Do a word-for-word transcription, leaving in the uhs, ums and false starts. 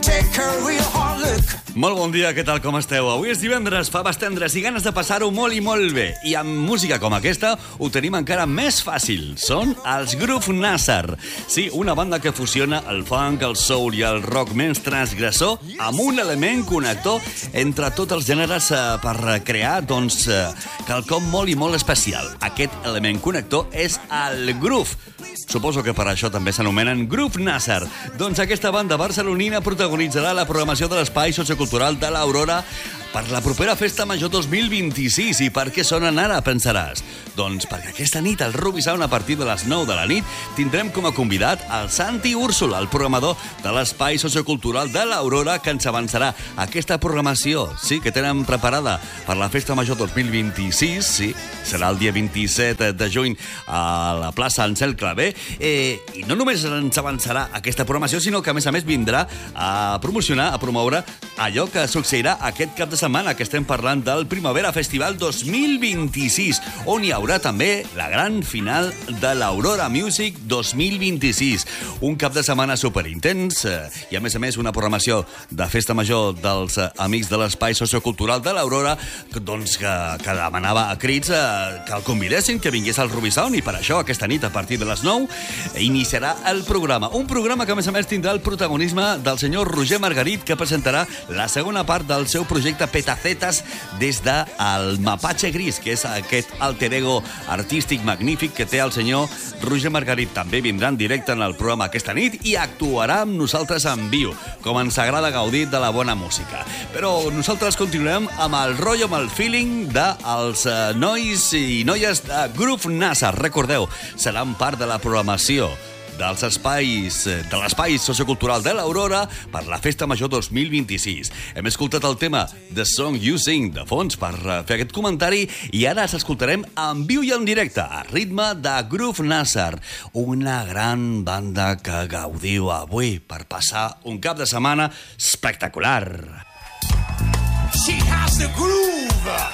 take a real hard look. Molt bon dia, què tal, com esteu? Avui és divendres, faves tendres i ganes de passar-ho molt i molt bé. I amb música com aquesta ho tenim encara més fàcil. Són els Groove Nasser. Sí, una banda que fusiona el funk, el soul i el rock menys transgressor amb un element connector entre tots els gèneres eh, per crear, doncs, eh, quelcom molt i molt especial. Aquest element connector és el groove. Suposo que per això també s'anomenen Groove Nasser. Doncs aquesta banda barcelonina protagonitzarà la programació de l'espai sociocultural de l'Aurora per la propera Festa Major dos mil vint-i-sis. I per què sonen ara, pensaràs? Doncs perquè aquesta nit al Ruby Sound, a partir de les nou de la nit, tindrem com a convidat el Santi Úrsula, el programador de l'espai sociocultural de l'Aurora, que ens avançarà aquesta programació, sí, que tenen preparada per la Festa Major dos mil vint-i-sis, sí, serà el dia vint-i-set de juny a la plaça Ansel Clavé, eh, i no només ens avançarà aquesta programació, sinó que a més a més vindrà a promocionar, a promoure allò que succeirà aquest cap de setmana, que estem parlant del Primavera Festival dos mil vint-i-sis, on hi haurà també la gran final de l'Aurora Music dos mil vint-i-sis. Un cap de setmana superintens eh, i, a més a més, una programació de Festa Major dels eh, amics de l'Espai Sociocultural de l'Aurora, doncs que, que demanava a crits eh, que el convidessin, que vingués al Ruby Sound, i per això aquesta nit, a partir de les nou, iniciarà el programa. Un programa que, a més a més, tindrà el protagonisme del senyor Roger Margarit, que presentarà la segona part del seu projecte Petacetas des del Mapache Gris, que és aquest alter ego artístic magnífic que té el senyor Roger Margarit. També vindrà en directe en el programa aquesta nit i actuarà amb nosaltres en viu, com ens agrada gaudir de la bona música. Però nosaltres continuem amb el rotllo, amb el feeling dels uh, nois i noies de Groove Nasser. Recordeu, seran part de la programació dels espais, de l'espai sociocultural de l'Aurora per la Festa Major dos mil vint-i-sis. Hem escoltat el tema The Song You Sing de fons per fer aquest comentari i ara s'escoltarem en viu i en directe a ritme de Groove Nasser, una gran banda que gaudiu avui per passar un cap de setmana espectacular. She has the groove.